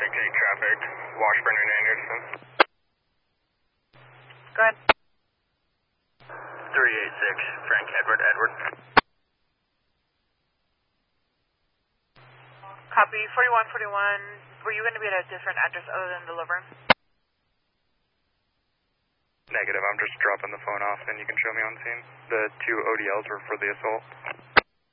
take traffic, Washburn and Anderson. Go ahead. 386, Frank Edward. Copy, 4141. Were you going to be at a different address other than the liver? Negative, I'm just dropping the phone off and you can show me on scene. The two ODLs were for the assault.